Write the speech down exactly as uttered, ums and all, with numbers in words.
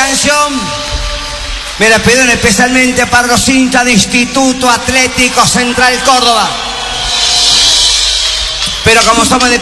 canción me la pidieron especialmente para los hinchas de Instituto Atlético Central Córdoba. Pero como somos de